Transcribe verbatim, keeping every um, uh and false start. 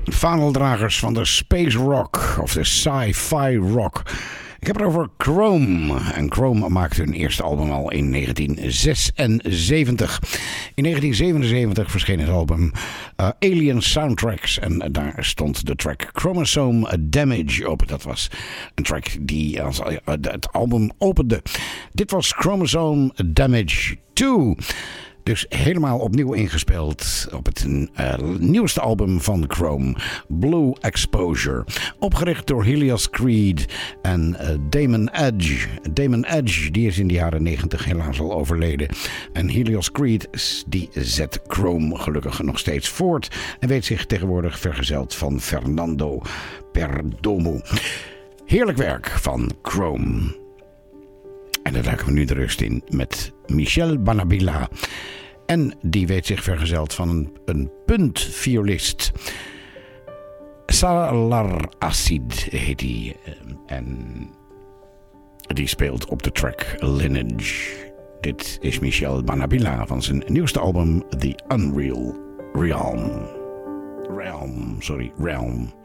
Vaandeldragers van de space rock of de sci-fi rock. Ik heb het over Chrome. En Chrome maakte hun eerste album al in negentien zesenzeventig. In negentien zevenenzeventig verscheen het album uh, Alien Soundtracks. En uh, daar stond de track Chromosome Damage op. Dat was een track die als, uh, het album opende. Dit was Chromosome Damage twee. Dus helemaal opnieuw ingespeeld op het uh, nieuwste album van Chrome, Blue Exposure. Opgericht door Helios Creed en uh, Damon Edge. Damon Edge die is in de jaren negentig helaas al overleden. En Helios Creed die zet Chrome gelukkig nog steeds voort. En weet zich tegenwoordig vergezeld van Fernando Perdomo. Heerlijk werk van Chrome. En daar duiken we nu de rust in met Michel Banabila. En die weet zich vergezeld van een, een puntviolist. Salar Acid heet hij. En die speelt op de track Lineage. Dit is Michel Banabila van zijn nieuwste album The Unreal Realm. Realm, sorry, Realm.